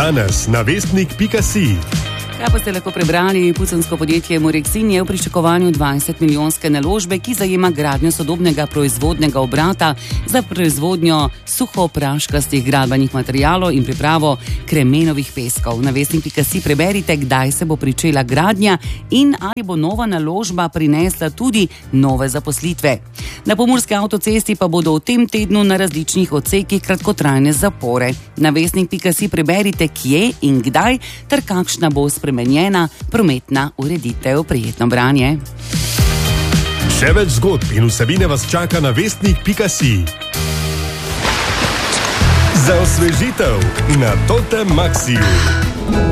Danes na vestnik.si. Kaj pa ste lahko prebrali? Pucansko podjetje Morexin je v pričakovanju 20-milijonske naložbe, ki zajema gradnjo sodobnega proizvodnega obrata za proizvodnjo suhopraškastih gradbenih materialov in pripravo kremenovih peskov. Na vestnik.si preberite, kdaj se bo pričela gradnja in ali bo nova naložba prinesla tudi nove zaposlitve. Na pomurski avtocesti pa bodo v tem tednu na različnih odsekih kratkotrajne zapore. Na vestnik.si preberite, kje in kdaj ter kakšna bo spremenjena prometna ureditev. Prijetno branje. Še več zgodb in vsebine vas čaka na vestnik.si. Za osvežitev na Totem Maxiju.